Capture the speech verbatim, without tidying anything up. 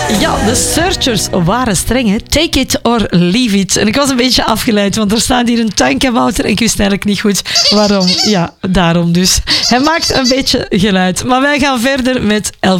Ja, de Searchers waren streng, hè. Take it or leave it. En ik was een beetje afgeleid, want er staat hier een tuinkabouter en ik wist eigenlijk niet goed waarom. Ja, daarom dus. Hij maakt een beetje geluid. Maar wij gaan verder met Elvis.